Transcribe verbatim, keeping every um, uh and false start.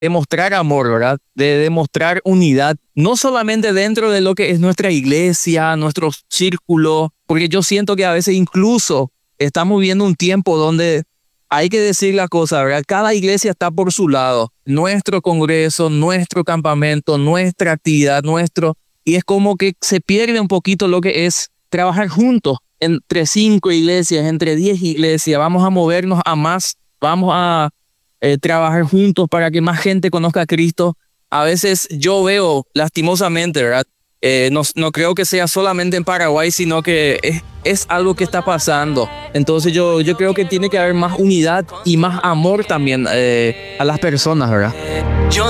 demostrar amor, ¿verdad? De demostrar unidad, no solamente dentro de lo que es nuestra iglesia, nuestro círculo, porque yo siento que a veces incluso estamos viviendo un tiempo donde hay que decir la cosa, ¿verdad? Cada iglesia está por su lado, nuestro congreso, nuestro campamento, nuestra actividad, nuestro, y es como que se pierde un poquito lo que es trabajar juntos, entre cinco iglesias, entre diez iglesias, vamos a movernos a más, vamos a eh, trabajar juntos para que más gente conozca a Cristo. A veces yo veo, lastimosamente, ¿verdad? Eh, no, no creo que sea solamente en Paraguay, sino que es, es algo que está pasando. Entonces yo, yo creo que tiene que haber más unidad y más amor también eh, a las personas, ¿verdad? Yo